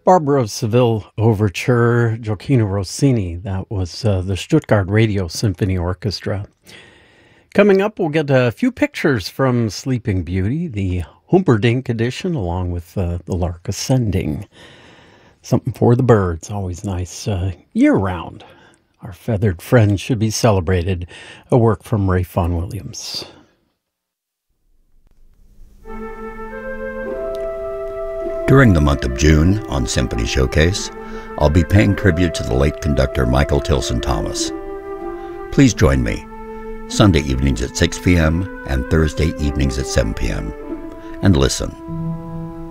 Barbara of Seville Overture, Gioacchino Rossini. That was the Stuttgart Radio Symphony Orchestra. Coming up, we'll get a few pictures from Sleeping Beauty, the Humperdinck edition, along with the Lark Ascending. Something for the birds, always nice year-round. Our feathered friends should be celebrated. A work from Ray Vaughan Williams. During the month of June on Symphony Showcase, I'll be paying tribute to the late conductor Michael Tilson Thomas. Please join me Sunday evenings at 6 p.m. and Thursday evenings at 7 p.m. and listen.